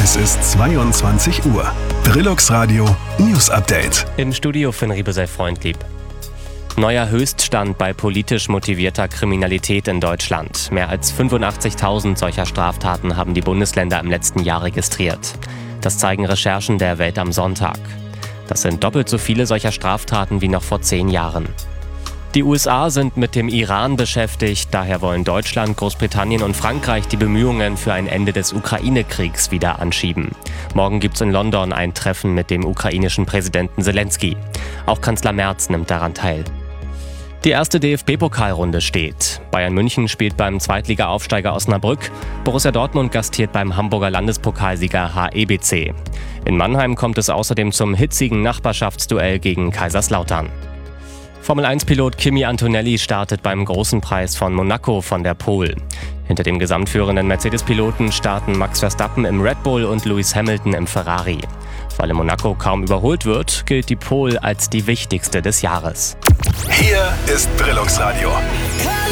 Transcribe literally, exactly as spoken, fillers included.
Es ist zweiundzwanzig Uhr. Brillux Radio News Update. Im Studio Finn Riebe sei freundlieb. Neuer Höchststand bei politisch motivierter Kriminalität in Deutschland. Mehr als fünfundachtzigtausend solcher Straftaten haben die Bundesländer im letzten Jahr registriert. Das zeigen Recherchen der Welt am Sonntag. Das sind doppelt so viele solcher Straftaten wie noch vor zehn Jahren. Die U S A sind mit dem Iran beschäftigt, daher wollen Deutschland, Großbritannien und Frankreich die Bemühungen für ein Ende des Ukraine-Kriegs wieder anschieben. Morgen gibt's in London ein Treffen mit dem ukrainischen Präsidenten Zelensky. Auch Kanzler Merz nimmt daran teil. Die erste D F B-Pokalrunde steht. Bayern München spielt beim Zweitliga-Aufsteiger Osnabrück. Borussia Dortmund gastiert beim Hamburger Landespokalsieger H E B C. In Mannheim kommt es außerdem zum hitzigen Nachbarschaftsduell gegen Kaiserslautern. Formel eins Pilot Kimi Antonelli startet beim Großen Preis von Monaco von der Pole. Hinter dem gesamtführenden Mercedes-Piloten starten Max Verstappen im Red Bull und Lewis Hamilton im Ferrari. Weil in Monaco kaum überholt wird, gilt die Pole als die wichtigste des Jahres. Hier ist Brillux Radio.